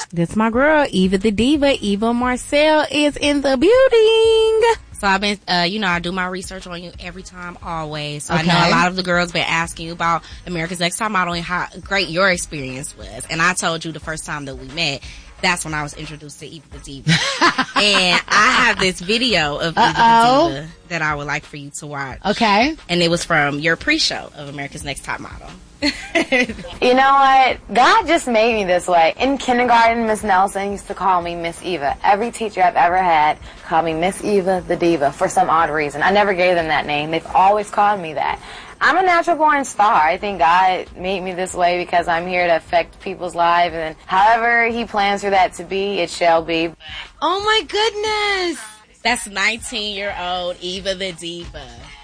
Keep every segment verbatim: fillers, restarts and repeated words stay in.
That's my girl, Eva the Diva. Eva Marcel is in the building. So I've been, uh, you know, I do my research on you every time, always. So okay. I know a lot of the girls been asking you about America's Next Top Model and how great your experience was. And I told you the first time that we met, that's when I was introduced to Eva the Diva. And I have this video of Eva Uh-oh. the Diva that I would like for you to watch. Okay. And it was from your pre-show of America's Next Top Model. You know what? God just made me this way. In kindergarten, Miss Nelson used to call me Miss Eva. Every teacher I've ever had called me Miss Eva the Diva for some odd reason. I never gave them that name. They've always called me that. I'm a natural born star. I think God made me this way because I'm here to affect people's lives, and however He plans for that to be, it shall be. Oh my goodness! That's nineteen-year-old Eva the Diva.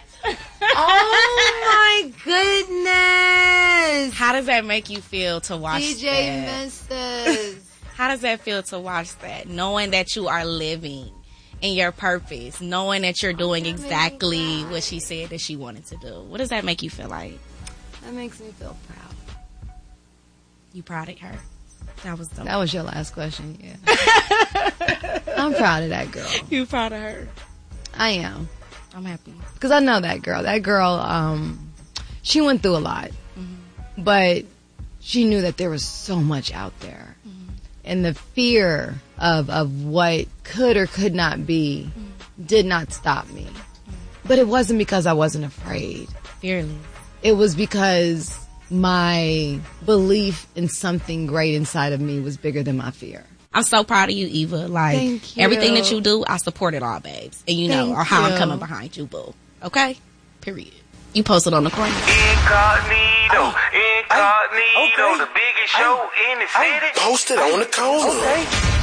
Oh my goodness! How does that make you feel to watch D J Missus? How does that feel to watch that? Knowing that you are living in your purpose, knowing that you're doing exactly what she said that she wanted to do. What does that make you feel like? That makes me feel proud. You proud of her? That was the That was your last question, yeah. I'm proud of that girl. You proud of her? I am. I'm happy. Because I know that girl. That girl, um, she went through a lot. Mm-hmm. But she knew that there was so much out there. Mm-hmm. And the fear of, of what could or could not be mm-hmm. did not stop me. Mm-hmm. But it wasn't because I wasn't afraid. Fearless. It was because my belief in something great inside of me was bigger than my fear. I'm so proud of you, Eva. Like, Thank you. Everything that you do, I support it all, babes. And you know, Thank or how you. I'm coming behind you, boo. Okay? Period. You posted on the corner. Incognito, incognito, okay. the biggest show in the city. Posted on the corner. Okay.